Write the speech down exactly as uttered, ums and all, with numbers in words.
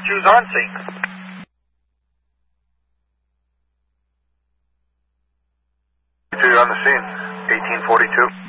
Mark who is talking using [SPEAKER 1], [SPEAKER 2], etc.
[SPEAKER 1] two's on scene.
[SPEAKER 2] Two on the scene, eighteen forty-two.